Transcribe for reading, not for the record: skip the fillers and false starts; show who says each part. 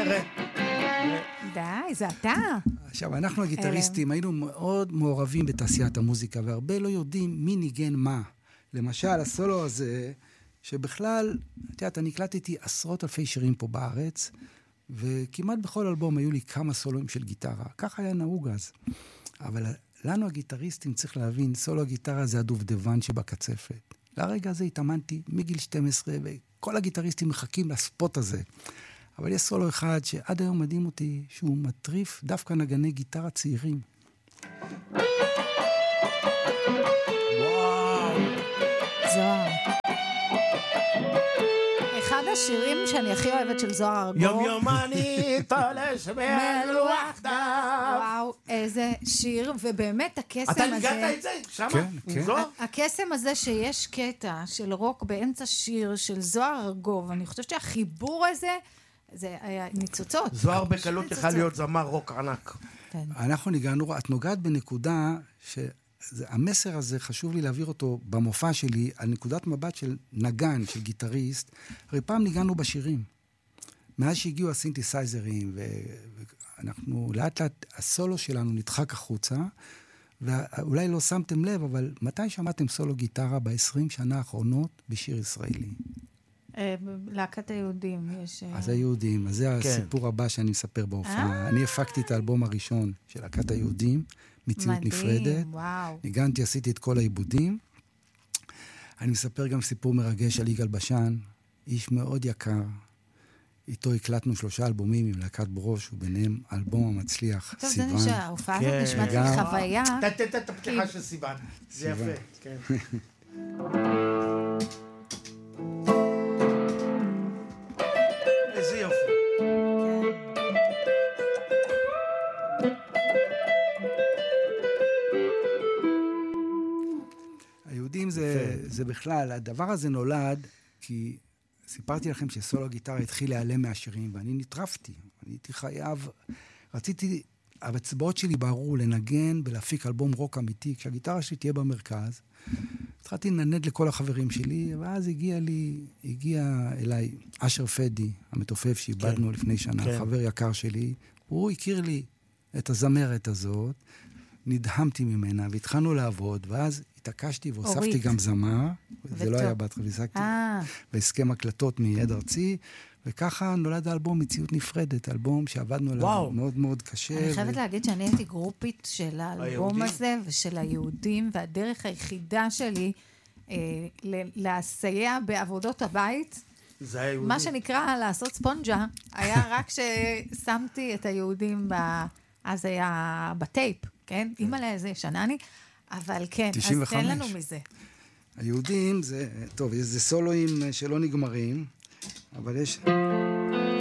Speaker 1: די, זה אתה.
Speaker 2: עכשיו, אנחנו הגיטריסטים היינו מאוד מעורבים בתעשיית המוזיקה, והרבה לא יודעים מי ניגן מה. למשל, הסולו הזה, שבכלל, אני הקלטתי עשרות אלפי שירים פה בארץ, וכמעט בכל אלבום היו לי כמה סולואים של גיטרה. ככה היה נהוג אז. אבל לנו הגיטריסטים צריך להבין, סולו הגיטרה זה הדובדבן שבקצפת. לרגע הזה התאמנתי מגיל 12, וכל הגיטריסטים מחכים לספוט הזה. אבל יש סולו אחד שעד היום מדהים אותי, שהוא מטריף דווקא נגני גיטרה צעירים.
Speaker 1: וואו. זוהר. אחד השירים שאני הכי אוהבת של זוהר ארגוב.
Speaker 3: יום יום אני תולש מלוח דם.
Speaker 1: וואו, איזה שיר, ובאמת הקסם הזה...
Speaker 3: אתה הגעת את זה? שמה?
Speaker 2: כן.
Speaker 1: הקסם הזה שיש קטע של רוק באמצע שיר של זוהר ארגוב, אני חושבת שהחיבור הזה, זה היה ניצוצות.
Speaker 3: זוהר בקלות יכול להיות זמר רוק ענק.
Speaker 2: אנחנו ניגענו, את נוגעת בנקודה המסר הזה חשוב לי להעביר אותו במופע שלי, על נקודת מבט של נגן, של גיטריסט. הרי פעם ניגענו בשירים. מאז שהגיעו הסינתסייזרים, ואנחנו לאט לאט, הסולו שלנו נדחק החוצה, ואולי לא שמתם לב, אבל מתי שמעתם סולו גיטרה ב-20 שנה האחרונות בשיר ישראלי?
Speaker 1: להקת היהודים יש...
Speaker 2: אז היהודים, אז זה הסיפור הבא שאני מספר בהופעה. אני הפקתי את האלבום הראשון של להקת היהודים, מציאות נפרדת. ניגנתי, עשיתי את כל העיבודים. אני מספר גם סיפור מרגש על יגאל בשן, איש מאוד יקר. איתו הקלטנו 3 אלבומים עם להקת ברוש, וביניהם אלבום המצליח,
Speaker 1: טוב,
Speaker 2: סיוון.
Speaker 1: טוב, זה שההופעה הזאת נשמעת לי חוויה.
Speaker 3: תתת את הפתיחה של סיוון. זה יפה, כן. איזה יופי.
Speaker 2: היהודים זה בכלל, הדבר הזה נולד כי סיפרתי לכם שסולו גיטרה התחיל להיעלם מהשירים, ואני נטרפתי. אני הייתי חייב, רציתי, האצבעות שלי בערו לנגן ולהפיק אלבום רוק אמיתי, כשהגיטרה שלי תהיה במרכז. התחלתי לננד לכל החברים שלי, ואז הגיע אליי אשר פדי, המתופף שאיבדנו לפני שנה, חבר יקר שלי. הוא הכיר לי את הזמרת הזאת, נדהמתי ממנה, והתחלנו לעבוד, ואז התעקשתי והוספתי גם זמר, זה לא היה בהתחלה, והשגתי בהסכם הקלטות מיד ארצי, וככה נולד האלבום מציאות נפרדת, אלבום שעבדנו עליו מאוד מאוד קשה.
Speaker 1: אני חייבת להגיד שאני הייתי גרופית של האלבום הזה, ושל היהודים, והדרך היחידה שלי להסייע בעבודות הבית, מה שנקרא לעשות ספונג'ה, היה רק ששמתי את היהודים, אז היה בטייפ, כן? אימא'לה, זה שנני, אבל כן, 95. אז תן לנו מזה.
Speaker 2: היהודים זה, טוב, זה סולואים שלא נגמרים, אבל יש...